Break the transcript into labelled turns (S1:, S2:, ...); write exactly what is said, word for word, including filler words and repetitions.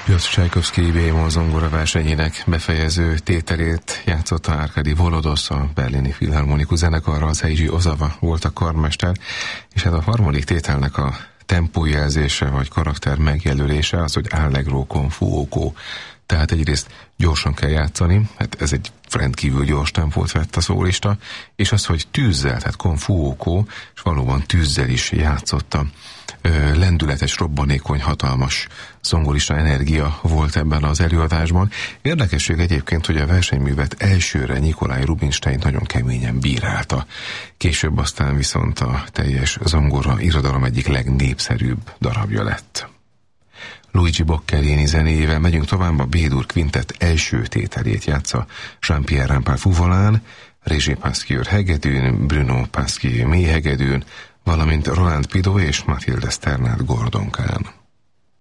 S1: Piotr Csajkovszky bé-moll zongora versenyének befejező tételét játszotta Arkadi Volodosz, a berlini filharmonikus zenekarra, az Eiji Ozawa volt a karmester, és hát a harmadik tételnek a tempójelzése vagy karakter megjelölése az, hogy allegro con fuoco. Tehát egyrészt gyorsan kell játszani, hát ez egy rendkívül gyors tempót vett a szólista, és az, hogy tűzzel, tehát con fuoco, és valóban tűzzel is játszotta. Ö, lendületes, robbanékony, hatalmas zongorista energia volt ebben az előadásban. Érdekesség egyébként, hogy a versenyművet elsőre Nikolaj Rubinstein nagyon keményen bírálta. Később aztán viszont a teljes zongora irodalom egyik legnépszerűbb darabja lett. Luigi Boccherini zenéjével megyünk tovább, a B-dur kvintett első tételét játsza Jean-Pierre Rampal fuvolán, Régé Pasquier hegedűn, Bruno Pasquier mély hegedűn, valamint Roland Pidot és Mathilde Sternát gordonkán.